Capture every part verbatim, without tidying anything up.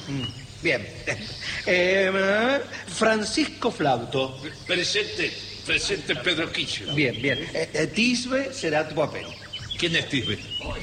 Mm, bien. Eh, Francisco Flauto. Presente, presente Pedro Quicio. Bien, bien. Eh, eh, Tisbe será tu papel. ¿Quién es Tisbe?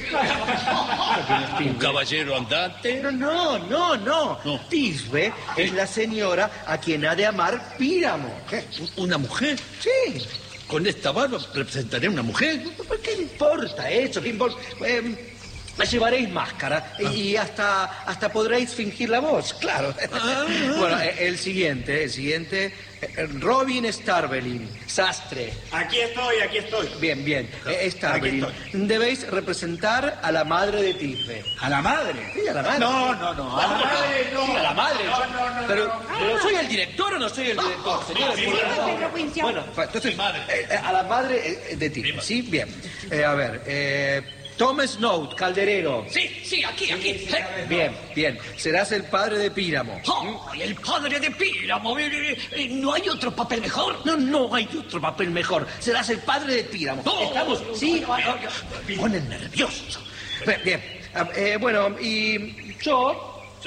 ¿Un caballero andante? No, no, no, no. No. Tisbe es la señora a quien ha de amar Píramo. ¿Una mujer? Sí. ¿Con esta barba representaré a una mujer? ¿Qué importa eso? ¿Qué importa? Eh, llevaréis máscara y hasta, hasta podréis fingir la voz, claro. Ah. Bueno, eh, el siguiente, el siguiente, eh, Robin Starbelin, sastre. Aquí estoy, aquí estoy. Bien, bien. Eh, Starbelin, Aquí debéis representar a la madre de Tisbe. ¿A la madre? Sí, a la madre. No, no, no. A la madre no. Sí, a la madre. No, no, no, pero, no, no. pero ¿soy el director o no soy el director, señores? sí, Pedro Quincio. Bueno, entonces, Mi madre. eh, eh, a la madre eh, de Tisbe, ¿sí? Bien. Eh, a ver, eh, Tom Snow, calderero. Sí, sí, aquí, aquí. Eh. Bien, bien. Serás el padre de Píramo. ¡Ay, el padre de Píramo! Eh, eh, eh, ¿No hay otro papel mejor? No, no hay otro papel mejor. Serás el padre de Píramo. No. ¿Estamos? Sí. Me ponen nervioso. Bien, bien. Ah, eh, bueno, y yo... Sí.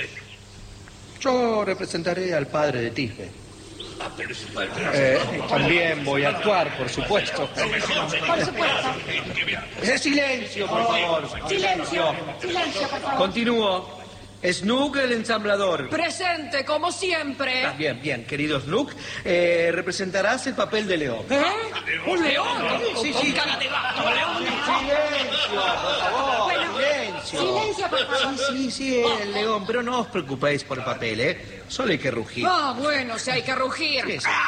Yo representaré al padre de Tisbe. Ah, pero es padre. Eh, también voy a actuar, por supuesto. Por supuesto. Eh, silencio, por favor. Silencio, silencio, por favor. Continúo. Snook, el ensamblador. Presente, como siempre. Ah, bien, bien, querido Snook. Eh, representarás el papel de León. ¿Eh? ¿Un león? Sí, Con sí. cara de gato, león. Silencio, por favor. Bueno, silencio. silencio, por favor. Sí, sí, el león, pero no os preocupéis por el papel, ¿eh? Solo hay que rugir. Ah, bueno, si hay que rugir. Sí, sí.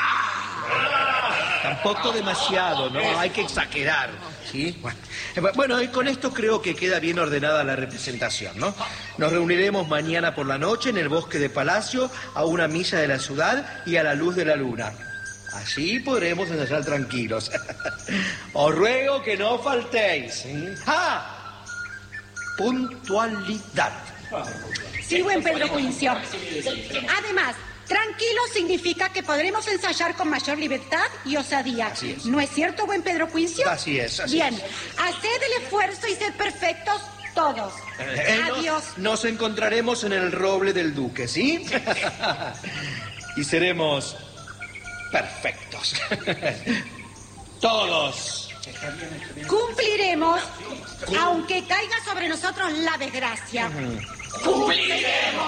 Tampoco demasiado, ¿no? Hay que exagerar, ¿sí? Bueno, eh, bueno, y con esto creo que queda bien ordenada la representación, ¿no? Nos reuniremos mañana por la noche en el bosque de Palacio a una misa de la ciudad y a la luz de la luna. Así podremos ensayar tranquilos. Os ruego que no faltéis. ¿Sí? ¡Ah! Puntualidad. Sí, buen Pedro Quincio. Además, tranquilo significa que podremos ensayar con mayor libertad y osadía. Así es. ¿No es cierto, buen Pedro Quincio? Así es, así Bien, es. haced el esfuerzo y sed perfectos todos. Eh, nos- Adiós. Nos encontraremos en el roble del duque, ¿sí? Y seremos perfectos. Todos. Cumpliremos, aunque caiga sobre nosotros la desgracia. ¡Cumpliremos!